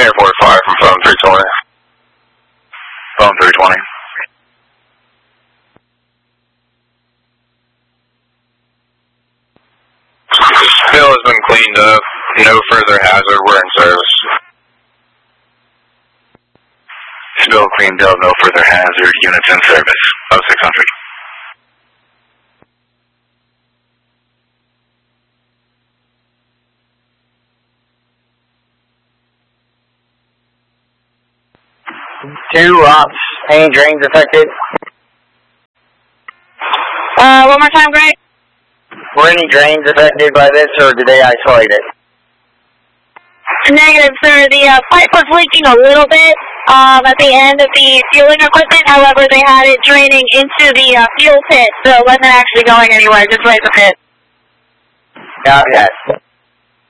Airport fire from phone 320. Phone 320. Spill has been cleaned up. No further hazard. We're in service. Spill cleaned up. No further hazard. Units in service. 0600. Two ops. Any drains affected? One more time, Greg. Were any drains affected by this, or did they isolate it? Negative, sir. The pipe was leaking a little bit at the end of the fueling equipment. However, they had it draining into the fuel pit, so it wasn't actually going anywhere, just right in the pit. Yeah.